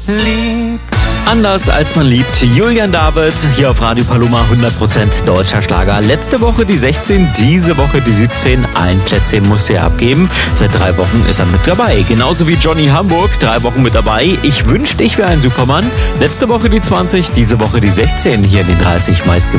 liebt. Anders als man liebt, Julian David, hier auf Radio Paloma, 100% deutscher Schlager. Letzte Woche die 16, diese Woche die 17. Ein Plätzchen musste er abgeben. Seit 3 Wochen ist er mit dabei. Genauso wie Johnny Hamburg, 3 Wochen mit dabei. Ich wünschte, ich wäre ein Supermann. Letzte Woche die 20, diese Woche die 16. Hier in den 30 meistgewählten